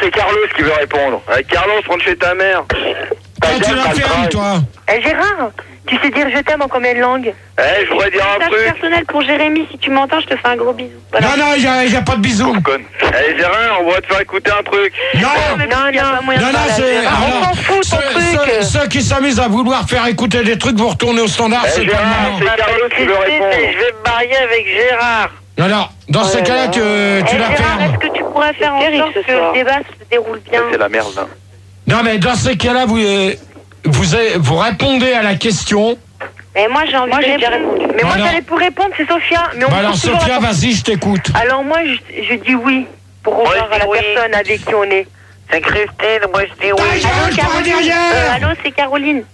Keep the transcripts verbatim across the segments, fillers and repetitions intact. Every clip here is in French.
c'est Carlos qui veut répondre. Avec Carlos, rentre chez ta mère. Ah, tu la fermes, toi. Eh, Gérard, tu sais dire je t'aime en combien de langues? Eh, je voudrais dire un Message truc. personnel pour Jérémy, si tu m'entends, je te fais un gros bisou. Voilà. Non, non, il n'y a, y a pas de bisous. Conne. Eh, Gérard, on va te faire écouter un truc. Non, mais Non, il y a non, pas moyen non, de non, parler à c'est. Gérard. alors, on s'en fout, ton ceux, truc. ceux- ceux qui s'amusent à vouloir faire écouter des trucs, vous retournez au standard, Eh, c'est pas le Gérard, moment. c'est Carlos qui veut répondre. Je vais me marier avec Gérard. Alors, dans ces cas-là, tu, tu Eh, la Gérard, fermes. est-ce que tu pourrais faire en terrible, sorte ce que soir. le débat se déroule bien? C'est la merde, là. Non, mais dans ces cas-là, vous, euh, vous, avez- vous répondez à la question. Et moi, j'ai envie Moi, de j'ai déjà répondre. répondu. Mais moi, Alors- j'allais pour répondre, c'est Sophia. Mais on Bah me alors, trouve toujours Sophia, la- vas-y, je t'écoute. Alors, moi, je, je dis oui pour Moi, revoir je dis la oui. personne avec qui on est. C'est Christine, moi, je dis oui. Ta gueule, par Euh, derrière. allô, c'est Caroline.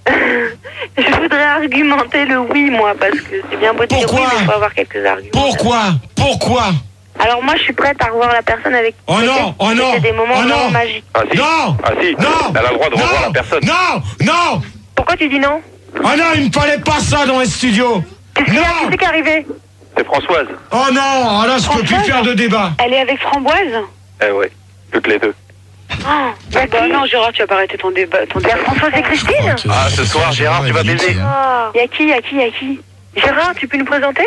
Je voudrais argumenter le oui, moi, parce que c'est bien beau de dire oui, Pourquoi mais il faut avoir quelques arguments. Pourquoi Pourquoi Alors moi, je suis prête à revoir la personne avec qui Oh j'étais. non, oh non, C'était des moments oh non. vraiment magiques. Ah si. Non Ah si. Non Elle a le droit de non, revoir la personne. Non Non Pourquoi tu dis non? Oh non, il ne fallait pas ça dans les studios. Qu'est-ce qu'il y a? Non Qu'est-ce qui est arrivé? C'est Françoise. Oh non, oh là, je peux plus Françoise faire de débat. Elle est avec Framboise? Eh ouais. Plus que les deux. Ah, bah non, Gérard, tu vas pas arrêter ton débat. Ton Il y a débat. Françoise et Christine? Ah, ce soir, Gérard, tu vas baiser. Ah. Y a qui, y a qui, y a qui? Gérard, tu peux nous présenter?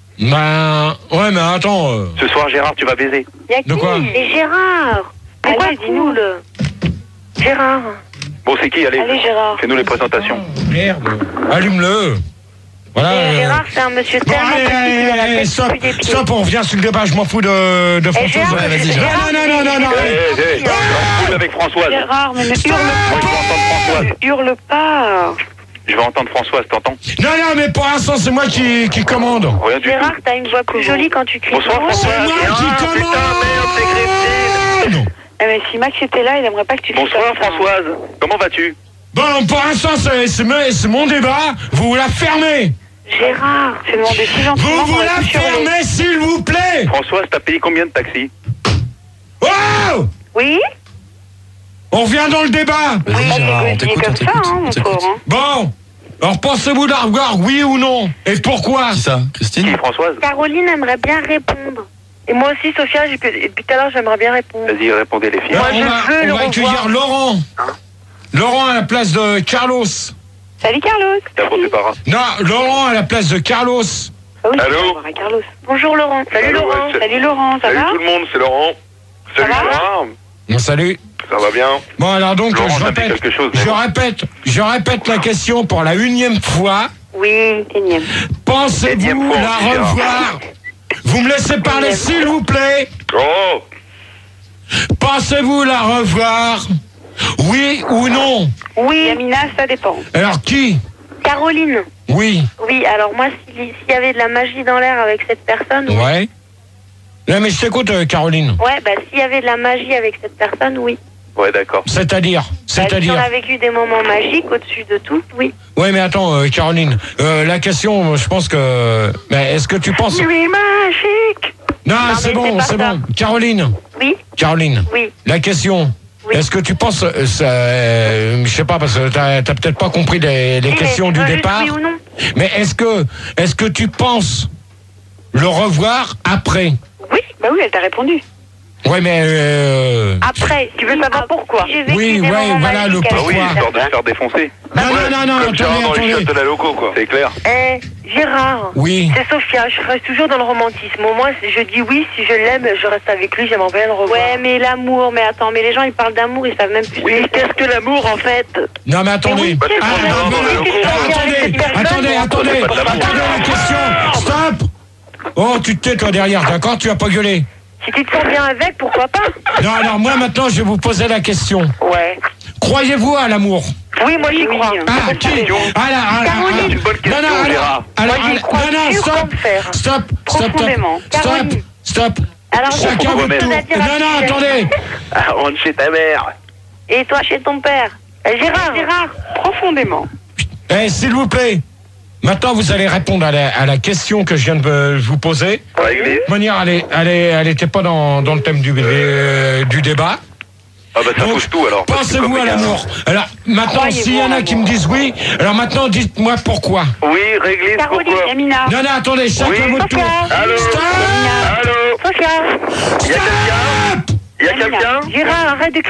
Ben, ouais, mais attends. euh, Ce soir, Gérard, tu vas baiser. Y a qui? De quoi? Et Gérard. Pourquoi Allez, dis-nous le. Gérard. Bon, c'est qui? Allez, Allez, Gérard. fais-nous les présentations. Merde. Allume-le. Voilà. Et euh, Gérard, c'est un monsieur Bon, tellement allez, petit allez, qu'il a la allez, tête stop, plus des pieds. stop, on revient sur le débat, je m'en fous de, de Françoise. Gérard, Ouais, vas-y, Gérard. Non, non, non, non, non, Eh, eh, eh, je vais avec Françoise. Gérard, mais ne Stop. hurle Moi, je veux entendre Françoise. pas. Hurle pas. Je vais entendre Françoise, t'entends? Non, non, mais pour l'instant, c'est moi qui, qui commande. Rien du Gérard, tout. t'as une voix plus jolie quand tu cries. Bonsoir, Françoise. C'est moi Ah, qui putain, commande. merde, c'est Christine. Eh, mais si Max était là, il aimerait pas que tu cries Bonsoir, comme ça. Françoise. Comment vas-tu? Bon, pour l'instant, c'est c'est me- c'est mon débat, vous la fermez. Gérard, tu demandes si Vous gentiment. vous qu'on va la tout hurler. fermez, s'il vous plaît. Françoise, t'as payé combien de taxis? Oh Oui? On revient dans le débat. Vas-y, Gérard, on t'écoute, on comme ça, t'écoute. hein, on mon t'écoute. pauvre. hein. Bon, alors pensez-vous la revoir, oui ou non? Et pourquoi? Qui ça? Qui, Christine? Françoise? Caroline aimerait bien répondre. Et moi aussi, Sophia, j'ai- depuis tout à l'heure, j'aimerais bien répondre. Vas-y, répondez les filles. Moi, on je va, veux on le va accueillir revoir. Laurent. Laurent à la place de Carlos. Salut Carlos. T'as bon, c'est pas grave. Non, Laurent à la place de Carlos. Ah oui, Allô on va voir à Carlos. Bonjour Laurent. Salut Allô, Laurent. ouais, c'est- Salut Laurent, ça Salut va? tout le monde, c'est Laurent. Salut va Gérard. Bon, salut. Ça va bien? Bon, alors donc, Laurent, je t'as dit répète, quelque chose, mais je bon. répète, je répète la question pour la unième fois. Oui, énième. Pensez-vous Énième fois, la Gérard. revoir? Vous me laissez parler, Énième. s'il vous plaît. Oh! Pensez-vous la revoir? Oui ou non? Oui. Yamina, ça dépend. Alors qui? Caroline. Oui. Oui, alors moi, s'il s'il y avait de la magie dans l'air avec cette personne, oui. Ouais. Non, mais je t'écoute, euh, Caroline. Ouais, bah s'il y avait de la magie avec cette personne, oui. Ouais, d'accord. C'est-à-dire, Bah, si on c'est-à-dire. a vécu des moments magiques au-dessus de tout, oui. Ouais, mais attends, euh, Caroline. euh, la question, je pense que. Mais est-ce que tu penses? Nuit magique. Non, Non, c'est mais bon, c'est pas c'est ça. bon. Caroline. Oui, Caroline. oui. La question. Oui. Est-ce que tu penses, euh, ça, euh, je sais pas, parce que t'as, t'as peut-être pas compris les, les Oui, mais questions tu du veux juste départ. Oui ou non? Mais est-ce que, est-ce que tu penses le revoir après? Oui, bah oui, elle t'a répondu. Ouais, mais euh... Après, Tu veux savoir pourquoi? J'ai vécu Oui, des ouais, moments voilà le magiques Ah avec oui, pourquoi. cette histoire de se personne. faire défoncer. Non, non, non, non, Comme Gérard attendez, dans les attendez. chiottes de la loco, quoi. C'est clair. Eh, Gérard. Oui. C'est Sophia, je reste toujours dans le romantisme. Au moins, je dis oui, si je l'aime, je reste avec lui, j'aimerais bien le revoir. Ouais, mais l'amour, mais attends, mais les gens ils parlent d'amour, ils savent même plus. Oui, qu'est-ce que l'amour en fait? Non, mais attendez. oui, Bah, c'est Ah, pour non, ça, non, dans non, le non, loco. attendez, attendez, attendez, C'est pas de l'amour. attendez la question. Stop. Oh, tu te tais toi derrière, d'accord? Tu vas pas gueuler. Si tu te sens bien avec, pourquoi pas? Non, alors moi maintenant je vais vous poser la question. Ouais. Croyez-vous à l'amour? Oui, moi j'y Oui, crois. oui. Ah, qui? Ah, là, ah, là, Caroline. ah, C'est une bonne question, non, non, alors, Gérard. alors, Moi, j'y alors, crois non, non, dur stop, comme fer. stop, stop, stop, Profondément. stop, Caroline. stop. Alors, Chacun faut votre remettre. tour. Non, non, attendez. Ah, rentre chez ta mère. et toi chez ton père? Eh, Gérard, Gérard, profondément. Eh, s'il vous plaît. Maintenant, vous allez répondre à la, à la question que je viens de euh, vous poser. Réglé. De manière, elle est- elle est- elle était pas dans, dans le thème du, euh, du débat. Ah bah ça Donc, fausse tout alors. parce que Pensez-vous comme à les gars- l'amour? Alors, maintenant, Croyez-vous s'il y en en a qui me disent oui, alors maintenant, dites-moi pourquoi. Oui, réglé, Caroline, pourquoi? Yamina. Non, non, attendez, chacun Oui. votre tour. Allô? Stop! Allô? Sophia, Il y a quelqu'un? Il y a quelqu'un? Gérard, arrête de